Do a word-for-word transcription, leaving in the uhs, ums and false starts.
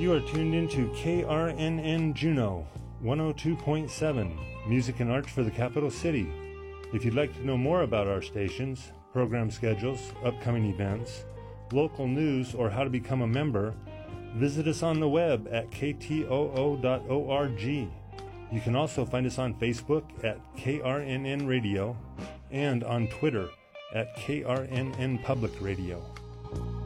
You are tuned into K R N N Juneau, one oh two point seven, music and arts for the capital city. If you'd like to know more about our stations, program schedules, upcoming events, local news, or how to become a member, visit us on the web at k t o o dot org. You can also find us on Facebook at K R N N Radio and on Twitter at K R N N Public Radio.